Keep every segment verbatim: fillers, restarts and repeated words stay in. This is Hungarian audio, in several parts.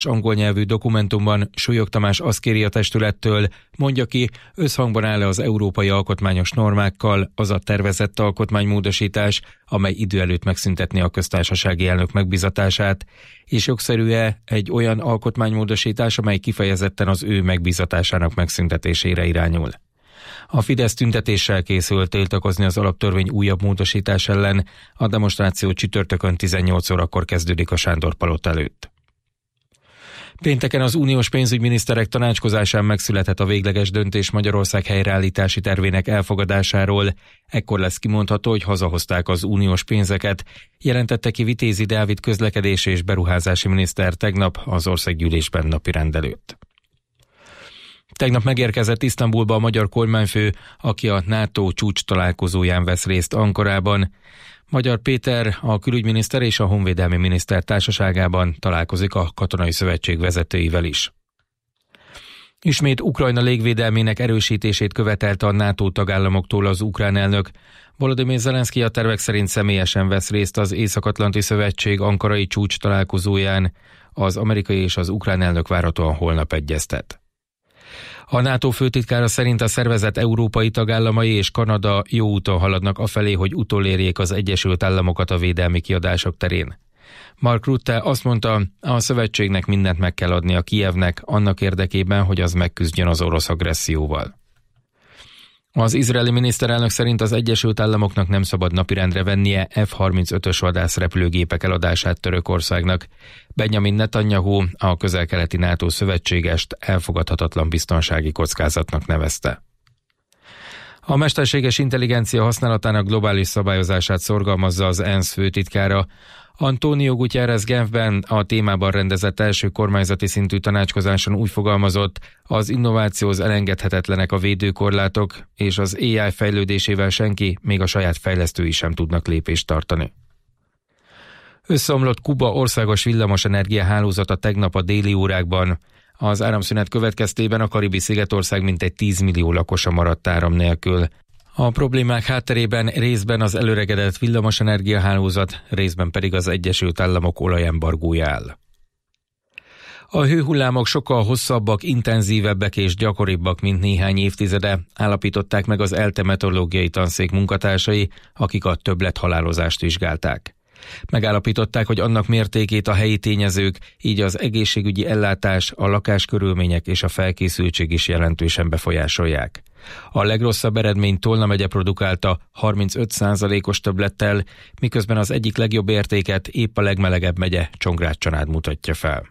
angol nyelvű dokumentumban Súlyog Tamás azt kéri a testülettől, mondja ki, összhangban áll-e az európai alkotmányos normákkal az a tervezett alkotmánymódosítás, amely idő előtt megszüntetné a köztársasági elnök megbízatását, és jogszerű-e egy olyan alkotmánymódosítás, amely kifejezetten az ő megbízatásának megszüntetésére irányul. A Fidesz tüntetéssel készült tiltakozni az alaptörvény újabb módosítás ellen, a demonstráció csütörtökön tizennyolc órakor kezdődik a Sándor-palota előtt. Pénteken az uniós pénzügyminiszterek tanácskozásán megszületett a végleges döntés Magyarország helyreállítási tervének elfogadásáról. Ekkor lesz kimondható, hogy hazahozták az uniós pénzeket, jelentette ki Vitézi Dávid közlekedési és beruházási miniszter tegnap az országgyűlésben napirend előtt. Tegnap megérkezett Isztambulba a magyar kormányfő, aki a NATO csúcs találkozóján vesz részt Ankarában. Magyar Péter, a külügyminiszter és a honvédelmi miniszter társaságában találkozik a katonai szövetség vezetőivel is. Ismét Ukrajna légvédelmének erősítését követelte a NATO tagállamoktól az ukrán elnök. Volodymyr Zelenszky a tervek szerint személyesen vesz részt az Észak-Atlanti Szövetség ankarai csúcs találkozóján, az amerikai és az ukrán elnök várhatóan holnap egyeztet. A NATO főtitkára szerint a szervezet európai tagállamai és Kanada jó úton haladnak afelé, hogy utolérjék az Egyesült Államokat a védelmi kiadások terén. Mark Rutte azt mondta, a szövetségnek mindent meg kell adni a Kijevnek annak érdekében, hogy az megküzdjön az orosz agresszióval. Az izraeli miniszterelnök szerint az Egyesült Államoknak nem szabad napirendre vennie F harmincötös vadászrepülőgépek eladását Törökországnak. Benjamin Netanyahu, a közel-keleti NATO szövetségest elfogadhatatlan biztonsági kockázatnak nevezte. A mesterséges intelligencia használatának globális szabályozását szorgalmazza az ENSZ főtitkára. Antonio Guterres Genfben a témában rendezett első kormányzati szintű tanácskozáson úgy fogalmazott, az innovációhoz elengedhetetlenek a védőkorlátok, és az á i fejlődésével senki, még a saját fejlesztői sem tudnak lépést tartani. Összeomlott Kuba országos villamosenergia hálózata tegnap a déli órákban. Az áramszünet következtében a karibi szigetország mintegy tíz millió lakosa maradt áram nélkül. A problémák hátterében részben az előregedett villamosenergia hálózat, részben pedig az Egyesült Államok olajembargója áll. A hőhullámok sokkal hosszabbak, intenzívebbek és gyakoribbak, mint néhány évtizede, állapították meg az ELTE meteorológiai tanszék munkatársai, akik a többlethalálozást vizsgálták. Megállapították, hogy annak mértékét a helyi tényezők, így az egészségügyi ellátás, a lakáskörülmények és a felkészültség is jelentősen befolyásolják. A legrosszabb eredményt Tolna megye produkálta harmincöt százalékos többlettel, miközben az egyik legjobb értéket épp a legmelegebb megye, Csongrád-Csanád mutatja fel.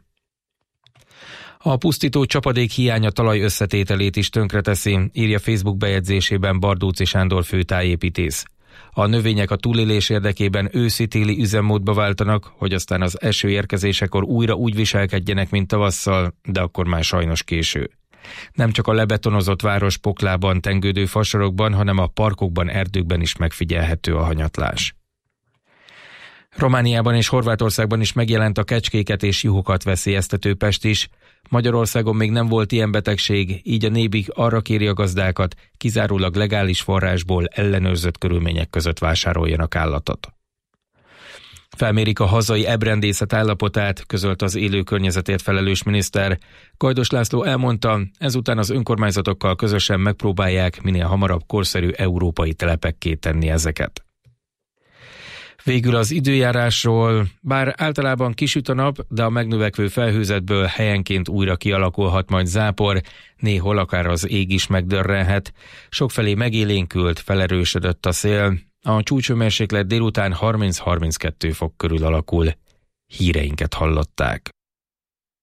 A pusztító csapadék hiánya talaj összetételét is tönkreteszi, írja Facebook bejegyzésében Bardóczy Sándor főtájépítész. A növények a túlélés érdekében őszi-téli üzemmódba váltanak, hogy aztán az eső érkezésekor újra úgy viselkedjenek, mint tavasszal, de akkor már sajnos késő. Nem csak a lebetonozott város poklában, tengődő fasorokban, hanem a parkokban, erdőkben is megfigyelhető a hanyatlás. Romániában és Horvátországban is megjelent a kecskéket és juhokat veszélyeztető pest is. Magyarországon még nem volt ilyen betegség, így a Nébik arra kéri a gazdákat, kizárólag legális forrásból ellenőrzött körülmények között vásároljanak állatot. Felmérik a hazai ebrendészet állapotát, közölt az élő környezetért felelős miniszter. Gajdos László elmondta, ezután az önkormányzatokkal közösen megpróbálják minél hamarabb korszerű európai telepekké tenni ezeket. Végül az időjárásról, bár általában kisüt a nap, de a megnövekvő felhőzetből helyenként újra kialakulhat majd zápor, néhol akár az ég is megdörrenhet. Sokfelé megélénkült, felerősödött a szél, a csúcshőmérséklet délután harminc-harminckettő fok körül alakul. Híreinket hallották.